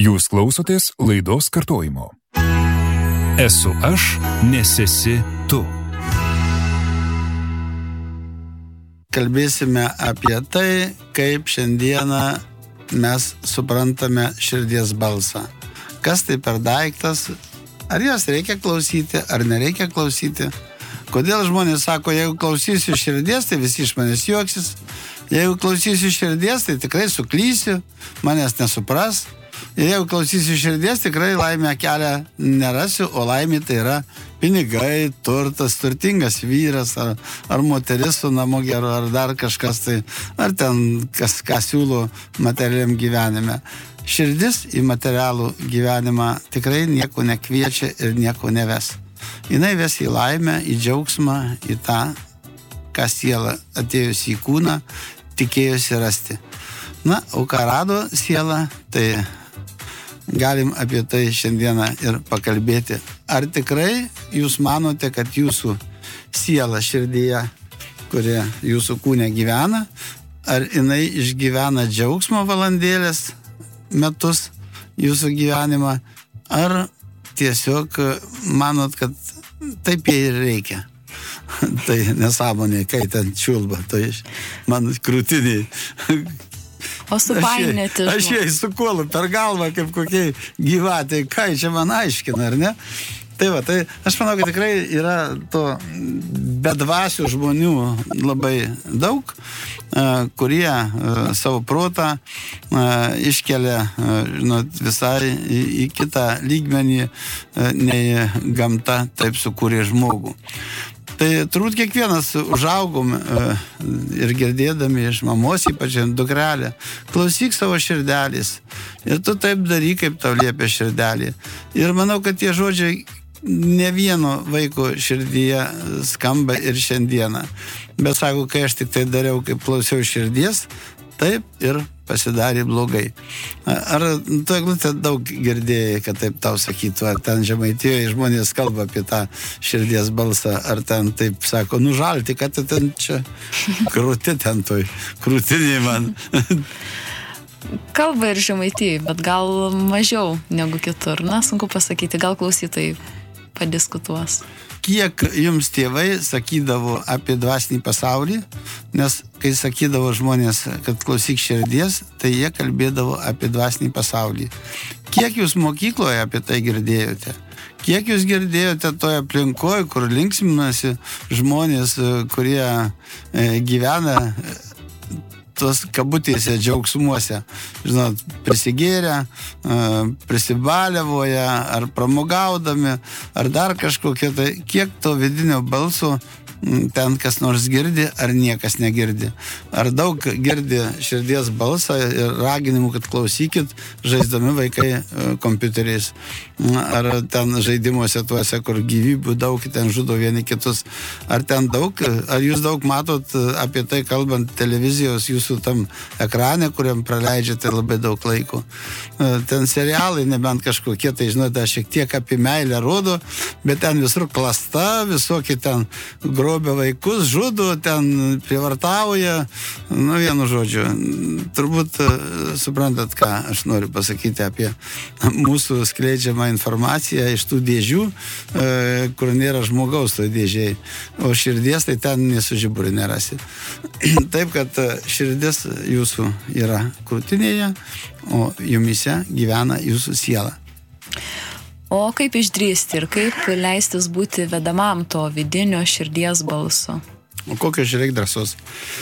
Jūs klausotės laidos kartojimo. Esu aš, nes esi tu. Kalbėsime apie tai, kaip šiandieną mes suprantame širdies balsą. Kas tai per daiktas, ar jos reikia klausyti, ar nereikia klausyti. Kodėl žmonės sako, jeigu klausysiu širdies, tai visi iš manęs juoksis. Jeigu klausysiu širdies, tai tikrai suklysiu, manęs nesupras. Ir jeigu klausysiu širdies, tikrai laimę kelią nerasiu, o laimė tai yra pinigai, turtas, turtingas vyras, ar moteris su namu geru, ar dar kažkas tai, ar ten ką siūlo materialiam gyvenime. Širdis į materialų gyvenimą tikrai nieko nekviečia ir nieko neves. Jinai ves į laimę, į džiaugsmą, į tą, ką siela atėjusi į kūną, tikėjusi rasti. Na, o ką rado siela, tai galim apie tai šiandieną ir pakalbėti. Ar tikrai jūs manote, kad jūsų siela širdyje, kuri jūsų kūne gyvena, ar jinai išgyvena džiaugsmo valandėlės metus jūsų gyvenimą, ar tiesiog manot, kad taip jai ir reikia? Tai nesąmonė, kai ten čiulba, tai man krūtiniai. O supainėti. Aš jai sukuolu per galvą kaip kokiai gyvatė, ką čia man aiškina, ar ne? Tai va, tai aš manau, kad tikrai yra to bedvasių žmonių labai daug, kurie savo protą iškelia visai į kitą lygmenį, nei gamta taip sukūrė žmogų. Tai turbūt kiekvienas užaugom ir girdėdami iš mamos, ypač dukrelę, klausyk savo širdelės ir tu taip daryk, kaip tau liepia širdelė. Ir manau, kad tie žodžiai ne vieno vaiko širdyje skamba ir šiandieną. Bet sako, kai aš tik tai dariau, kaip klausiau širdies, taip ir pasidarė blogai. Ar tu, Eglutė, daug girdėjai, kad taip tau sakytų, ar ten Žemaitijoje žmonės kalba apie tą širdies balsą, ar ten taip sako, nužalti, kad ten čia krūti ten toj, krūtiniai man. Kalba ir Žemaitijai, bet gal mažiau negu kitur. Na, sunku pasakyti, gal klausytojai padiskutuos. Kiek jums tėvai sakydavo apie dvasinį pasaulį, nes kai sakydavo žmonės, kad klausyk širdies, tai jie kalbėdavo apie dvasinį pasaulį. Kiek jūs mokykloje apie tai girdėjote? Kiek jūs girdėjote toje aplinkoje, kur linksminasi žmonės, kurie gyvena tos kabutėse džiaugsmuose, žinot, prisigėrę, prisibaliavoja, ar pramogaudami, ar dar kažkokie, tai kiek to vidinio balso ten kas nors girdi, ar niekas negirdi. Ar daug girdi širdies balsą ir raginimų, kad klausykit, žaisdami vaikai kompiuteriais. Ar ten žaidimuose tuose, kur gyvybių daug, ten žudo vieni kitus. Ar ten daug, ar jūs daug matot apie tai kalbant televizijos jūsų tam ekrane, kuriam praleidžiate labai daug laiko. Ten serialai, nebent kažkokie, tai žinote, šiek tiek apie meilę rodo, bet ten visur klasta, visokie ten grobia vaikus, žudo, ten prievartauja, vienu žodžiu. Turbūt suprantat, ką aš noriu pasakyti apie mūsų skleidžiamą informaciją iš tų dėžių, kur nėra žmogaus toj dėžiai, o širdies tai ten nesužiburį nerasi. Taip, kad širdis jūsų yra krūtinėje, o jumise gyvena jūsų siela. O kaip išdrįsti ir kaip leistis būti vedamam to vidinio širdies balso? O kokios čia reikia drąsos?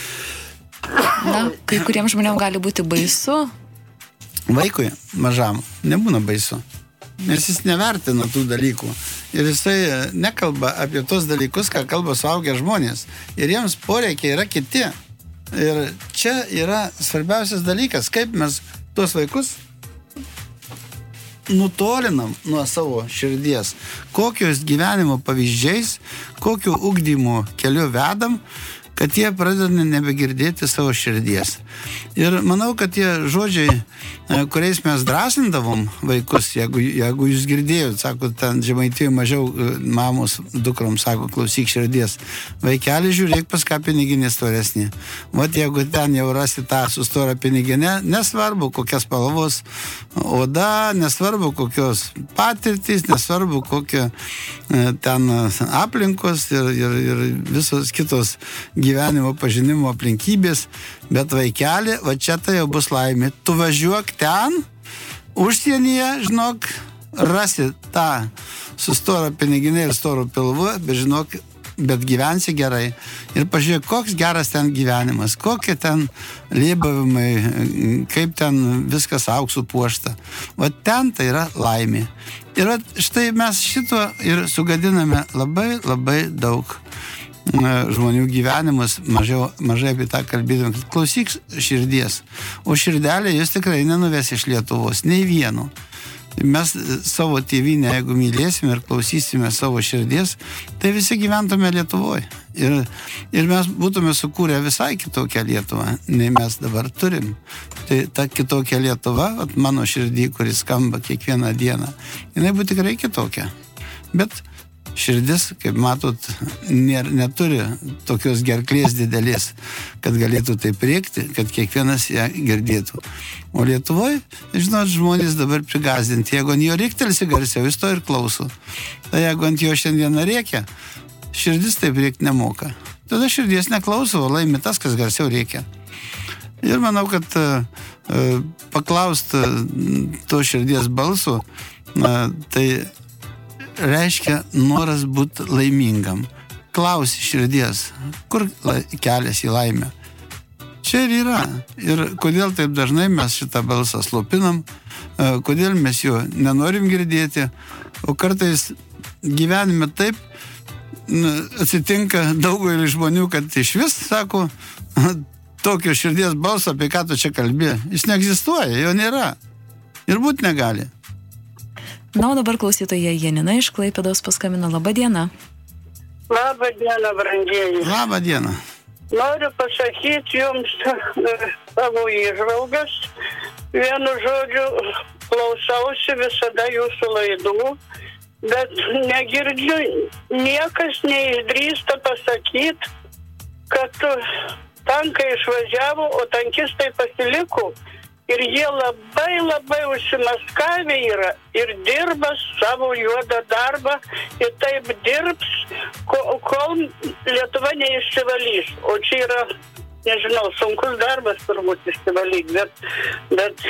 Na, kai kuriems žmonėms gali būti baisu. Vaikui mažam nebūna baisu, nes jis nevertina tų dalykų. Ir jisai nekalba apie tos dalykus, ką kalba suaugę žmonės. Ir jiems poreikiai yra kiti. Ir čia yra svarbiausias dalykas, kaip mes tuos vaikus nutolinam nuo savo širdies, kokios gyvenimo pavyzdžiais, kokiu ugdymo keliu vedam, kad jie pradeda nebegirdėti savo širdies. Ir manau, kad tie žodžiai, kuriais mes drąsindavom vaikus, jeigu jūs girdėjot, sako, ten Žemaitijoje mažiau mamos dukrom, sako, klausyk širdies. Vaikeli, žiūrėk pas ką piniginė storesnė. Vat jeigu ten jau rasi tą su stora piniginė, nesvarbu kokias spalvos oda, nesvarbu kokios patirtys, nesvarbu kokie ten aplinkos ir visos kitos gyvenimo pažinimo aplinkybės, bet vaikeli, va čia tai jau bus laimė. Tu važiuok ten, užsienyje, žinok, rasi tą su stora piniginė ir storu pilvu, bet žinok, bet gyvensi gerai. Ir pažiūrėk, koks geras ten gyvenimas, kokie ten lėbavimai, kaip ten viskas auksų puošta. O ten tai yra laimė. Ir štai mes šito ir sugadiname labai, labai daug žmonių gyvenimus, mažai apie tą kalbėdami, kad klausyk širdies. O širdelė jūs tikrai nenuves iš Lietuvos, nei vieno. Mes savo tėvynę, jeigu mylėsime ir klausysime savo širdies, tai visi gyventume Lietuvoje. Ir mes būtume sukūrę visai kitokią Lietuvą, nei mes dabar turim. Tai ta kitokia Lietuva, mano širdį, kuris skamba kiekvieną dieną, jinai būtų tikrai kitokia. Bet širdis, kaip matot, neturi tokios gerklės didelės, kad galėtų taip rėkti, kad kiekvienas ją girdėtų. O Lietuvoje, žinot, žmonės dabar prigazdinti. Jeigu ant jo rėktelsi garsiau, jis to ir klauso. Tai jeigu ant jo šiandieną rėkia, širdis taip rėkti nemoka. Tada širdies neklauso, o laimi tas, kas garsiau rėkia. Ir manau, kad paklaust to širdies balso, tai reiškia noras būti laimingam. Klausi širdies, kur kelias į laimę. Čia ir yra. Ir kodėl taip dažnai mes šitą balsą slopinam, kodėl mes jo nenorim girdėti, o kartais gyvenime taip atsitinka daugelį žmonių, kad iš vis, sako, tokio širdies balso, apie ką tu čia kalbė, jis neegzistuoja, jo nėra. Ir būt negali. Na, o dabar klausytoja Janina iš Klaipėdos paskambino. Labą dieną. Labą dieną, brangieji. Labą dieną. Noriu pasakyti jums savo įžvalgas. Vienu žodžiu, klausausi visada jūsų laidų, bet negirdžiu, niekas neišdrįsta pasakyti, kad tankai išvažiavo, o tankistai pasiliko. Ir jie labai, labai užsimaskavę yra ir dirba savo juodą darbą ir taip dirbs, kol Lietuva neišsivalys. O čia yra, nežinau, sunkus darbas turbūt išsivalyti, bet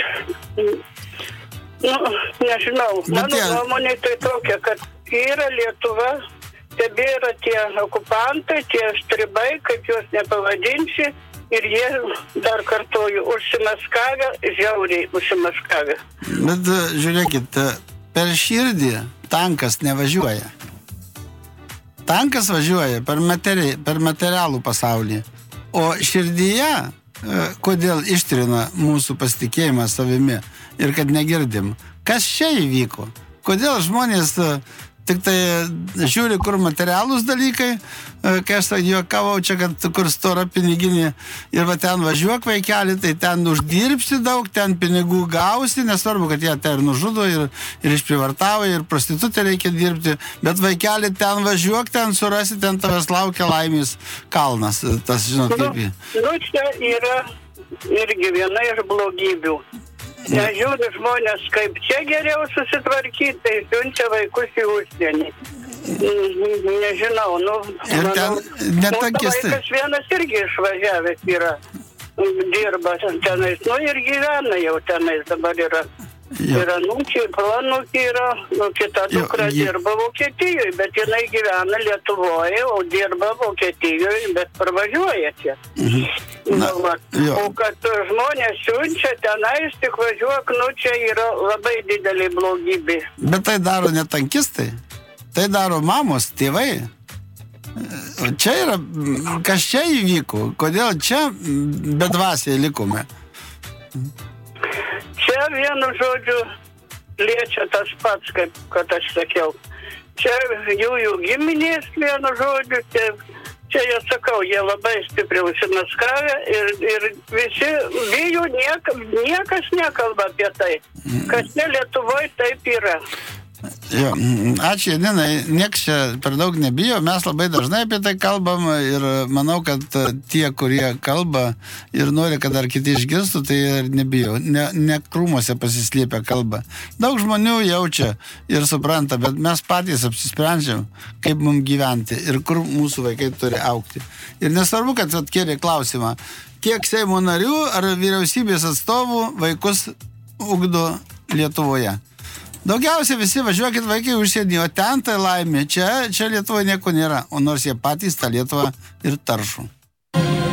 nežinau. Mano nuomonė tai tokia, kad yra Lietuva, tebėra tie okupantai, tie stribai, kaip juos nepavadinsi. Ir jie, dar kartuoju, užsimaskavę, žiauriai užsimaskavę. Bet žiūrėkit, per širdį tankas nevažiuoja. Tankas važiuoja per materialų pasaulį. O širdyje, kodėl ištrina mūsų pasitikėjimą savimi ir kad negirdim, kas čia įvyko? Kodėl žmonės tik tai žiūri, kur materialūs dalykai, kai aš juokavau čia, kad kur stora piniginė ir va ten važiuok vaikelį, tai ten uždirbsi daug, ten pinigų gausi, nesvarbu, kad jie ten nužudo ir išprivartavo, ir prostitutė reikia dirbti, bet vaikelį ten važiuok, ten surasi, ten tavęs laukia laimės kalnas, tas žinot kaip jį. Čia yra irgi viena iš blogybių. Nežiūri žmonės, kaip čia geriau susitvarkyti, tai siunčia vaikus į užsienį. Nežinau, ir ten vaikas vienas irgi išvažiavęs yra, dirba tenais, ir gyvena jau tenais dabar yra. Ir anūkiai, proanūkiai yra, kita dukra dirba Vokietijoje, bet jinai gyvena Lietuvoje, o dirba Vokietijoje, bet parvažiuoja čia. O kad žmonės siunčia tenais, tik važiuok, čia yra labai didelė blogybė. Bet tai daro ne tankistai, tai daro mamos, tėvai. Čia yra, kas čia įvyko, kodėl čia bedvasiai likome? Čia vienu žodžiu liečia tas pats, kaip kad aš sakiau. Čia jų giminės vienu žodžiu, Čia jie sakau, jie labai stipriai užsimaskravę ir visi bijo, niekas nekalba apie tai. Kas ne Lietuvoje taip yra. Jo, ačiū, Janinai, nieks čia per daug nebijo, mes labai dažnai apie tai kalbam ir manau, kad tie, kurie kalba ir nori, kad dar kiti išgirstų, tai ir nebijo, ne krūmuose pasislėpę kalba. Daug žmonių jaučia ir supranta, bet mes patys apsisprendžiam, kaip mums gyventi ir kur mūsų vaikai turi augti. Ir nesvarbu, kad atkėlė klausimą, kiek Seimo narių ar vyriausybės atstovų vaikus ugdo Lietuvoje. Daugiausia visi važiuokit vaikai užsienį, o ten tai laimė. Čia Lietuvoje nieko nėra, o nors jie patys tą Lietuvą ir taršų.